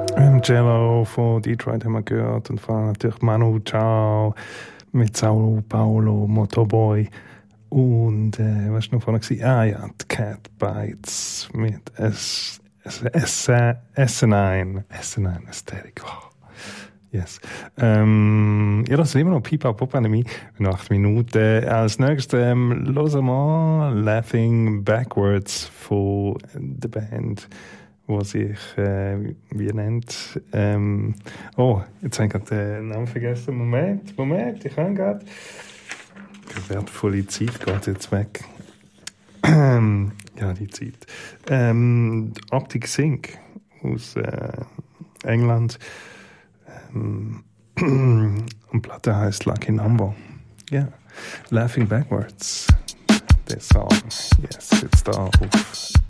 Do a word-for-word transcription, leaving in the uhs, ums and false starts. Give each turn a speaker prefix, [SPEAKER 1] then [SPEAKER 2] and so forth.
[SPEAKER 1] Ähm, Jello von Detroit haben wir gehört und vor natürlich Manu Chao mit Saulo Paulo, Motorboy und äh, was war noch vorne gewesen? Ah ja, die Cat Bites mit S, S, S, S N eins, S N eins Aesthetic. Oh. Yes. Ähm, ja, das ist immer noch Pipa Pop Pandemie. Nach acht Minuten. Als nächstes ähm, hören wir Laughing Backwards von der Band, wo sich, äh, wie nennt, ähm, oh, jetzt habe ich gerade den Namen vergessen. Moment, Moment, ich kann gerade. Die wertvolle Zeit geht jetzt weg. Ja, die Zeit. Ähm, Optic Sync aus äh, England. Ähm, und Platte heißt Lucky Number. Ja, yeah. Laughing Backwards. Der Song. Yes, jetzt da auf